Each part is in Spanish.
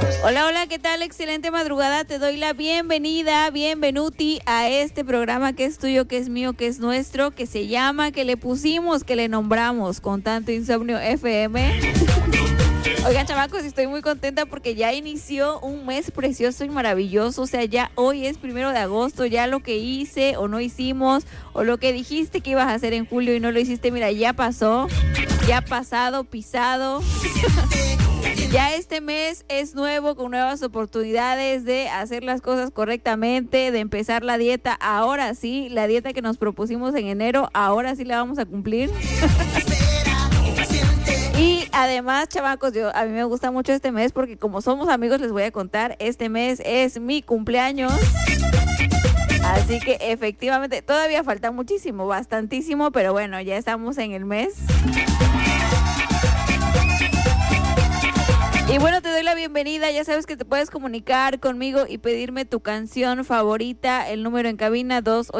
Hola, hola, ¿qué tal? Excelente madrugada, te doy la bienvenida, bienvenuti a este programa que es tuyo, que es mío, que es nuestro, que se llama, que le pusimos, que le nombramos con tanto insomnio FM. Oigan, chamacos, estoy muy contenta porque ya inició un mes precioso y maravilloso. O sea, ya hoy es 1 de agosto, ya lo que hice o no hicimos, o lo que dijiste que ibas a hacer en julio y no lo hiciste, mira, ya pasó, ya pasado, pisado. Ya este mes es nuevo, con nuevas oportunidades de hacer las cosas correctamente, de empezar la dieta. Ahora sí, la dieta que nos propusimos en enero, ahora sí la vamos a cumplir. Y además, chamacos, a mí me gusta mucho este mes porque como somos amigos les voy a contar, este mes es mi cumpleaños. Así que efectivamente, todavía falta muchísimo, bastantísimo, pero bueno, ya estamos en el mes. Y bueno, te doy la bienvenida, ya sabes que te puedes comunicar conmigo y pedirme tu canción favorita, el número en cabina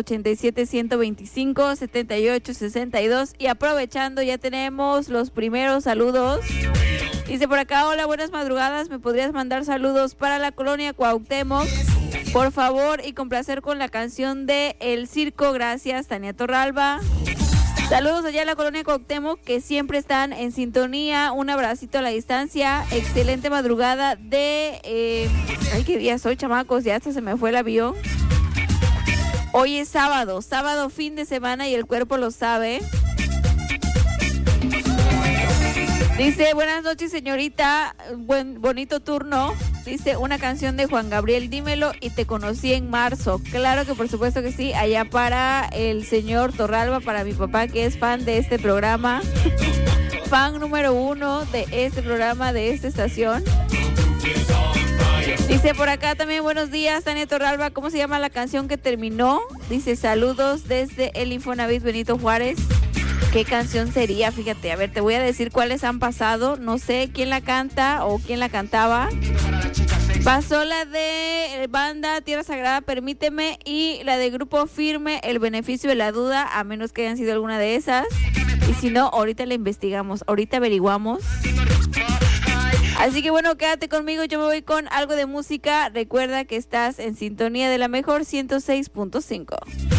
287-125-7862. Y aprovechando, ya tenemos los primeros saludos. Dice por acá, hola, buenas madrugadas, ¿me podrías mandar saludos para la colonia Cuauhtémoc? Por favor, y complacer con la canción de El Circo, gracias, Tania Torralba. Saludos allá a la colonia Cuauhtémoc, que siempre están en sintonía. Un abracito a la distancia. Excelente madrugada de... Ay, qué día soy, chamacos. Ya hasta se me fue el avión. Hoy es sábado. Sábado, fin de semana, y el cuerpo lo sabe. Dice, buenas noches, señorita. Bonito turno. Dice, una canción de Juan Gabriel, dímelo, y te conocí en marzo. Claro que por supuesto que sí. Allá para el señor Torralba, para mi papá, que es fan de este programa. Fan número 1 de este programa, de esta estación. Dice por acá también, buenos días, Tania Torralba. ¿Cómo se llama la canción que terminó? Dice, saludos desde el Infonavit Benito Juárez. ¿Qué canción sería? Fíjate, a ver, te voy a decir cuáles han pasado. No sé quién la canta o quién la cantaba. Pasó la de banda Tierra Sagrada, Permíteme, y la de Grupo Firme, El Beneficio de la Duda, a menos que hayan sido alguna de esas. Y si no, ahorita la investigamos, ahorita averiguamos. Así que bueno, quédate conmigo, yo me voy con algo de música. Recuerda que estás en sintonía de la mejor 106.5.